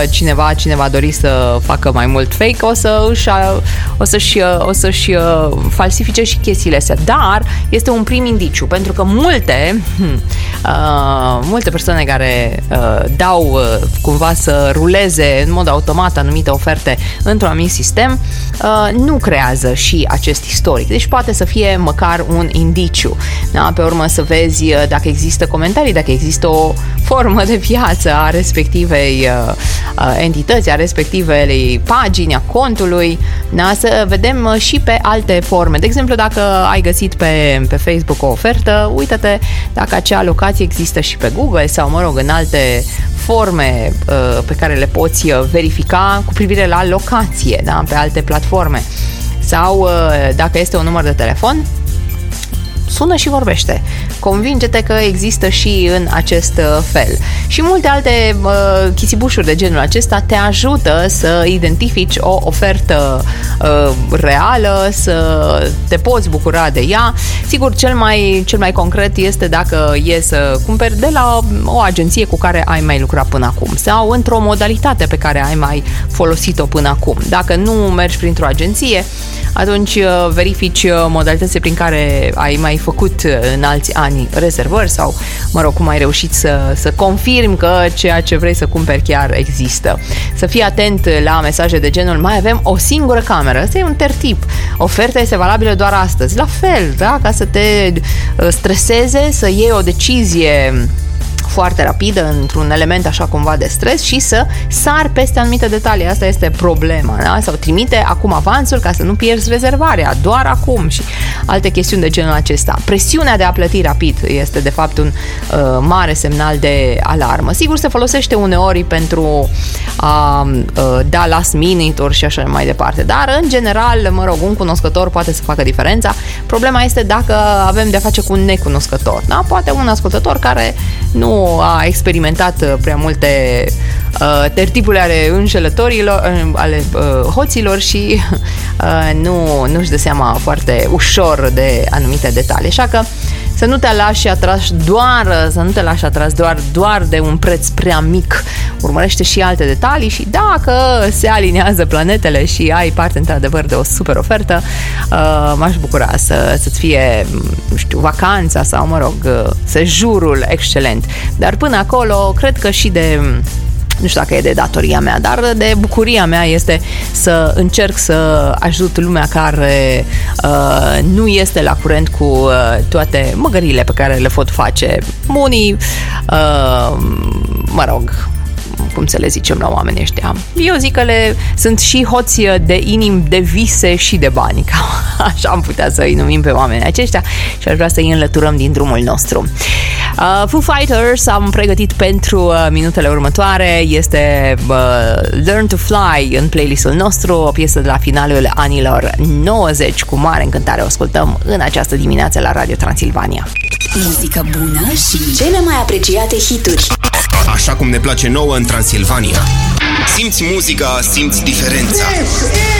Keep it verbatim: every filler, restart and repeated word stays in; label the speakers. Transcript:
Speaker 1: cineva, cineva dori să facă mai mult fake, o să își, o să-și, o să-și falsifice și chestiile astea. Dar este un prim indiciu, pentru că multe uh, multe persoane care uh, dau uh, cumva să ruleze în mod automat anumite oferte într-un anumit sistem, uh, nu creează și acest istoric. Deci poate să fie măcar un indiciu. Da? Pe urmă să vezi dacă există comentarii, dacă există o formă de piață a respectivei uh, entități, a respectivei pagini, a contului, da? Să vedem și pe alte forme. De exemplu, dacă ai găsit pe, pe Facebook o ofertă, uită-te dacă acea locație există și pe Google sau, mă rog, în alte forme uh, pe care le poți verifica cu privire la locație, da? Pe alte platforme. Sau uh, dacă este un număr de telefon, sună și vorbește. Convinge-te că există și în acest fel. Și multe alte uh, chisibușuri de genul acesta te ajută să identifici o ofertă uh, reală, să te poți bucura de ea. Sigur, cel mai, cel mai concret este dacă e să cumperi de la o agenție cu care ai mai lucrat până acum sau într-o modalitate pe care ai mai folosit-o până acum. Dacă nu mergi printr-o agenție, atunci verifici modalitățile prin care ai mai făcut în alți ani rezervări sau, mă rog, cum ai reușit să, să confirmi că ceea ce vrei să cumperi chiar există. Să fii atent la mesaje de genul: mai avem o singură cameră. Asta e un tertip. Oferta este valabilă doar astăzi. La fel, da? Ca să te streseze, să iei o decizie foarte rapidă într-un element așa cumva de stres și să sar peste anumite detalii. Asta este problema, da? Sau trimite acum avansul ca să nu pierzi rezervarea, doar acum, și alte chestiuni de genul acesta. Presiunea de a plăti rapid este de fapt un uh, mare semnal de alarmă. Sigur, se folosește uneori pentru a uh, da last minute-uri și așa mai departe, dar în general, mă rog, un cunoscător poate să facă diferența. Problema este dacă avem de-a face cu un necunoscător, da? Poate un ascultător care nu a experimentat prea multe uh, tertipuri ale înșelătorilor, uh, ale uh, hoților și uh, nu, nu-și dă seama foarte ușor de anumite detalii. Așa că să nu te lași atras doar, să nu te lași atras doar, doar de un preț prea mic. Urmărește și alte detalii și dacă se aliniază planetele și ai parte într-adevăr de o super ofertă, uh, m-aș bucura să, să-ți fie, nu știu, vacanța sau, mă rog, sejurul excelent. Dar până acolo, cred că și de, nu știu dacă e de datoria mea, dar de bucuria mea este să încerc să ajut lumea care uh, nu este la curent cu uh, toate măgările pe care le pot face. Unii, uh, mă rog, cum să le zicem la oamenii ăștia? Eu zic că le sunt și hoți de inimi, de vise și de bani. Așa am putea să îi numim pe oamenii aceștia și aș vrea să îi înlăturăm din drumul nostru. Uh, Foo Fighters am pregătit pentru uh, minutele următoare. Este uh, Learn to Fly în playlistul nostru, o piesă de la finalul anilor nouăzeci. Cu mare încântare o ascultăm în această dimineață la Radio Transilvania.
Speaker 2: Muzică bună și cele mai apreciate hituri.
Speaker 3: Așa cum ne place nouă în Transilvania. Simți muzica, simți diferența.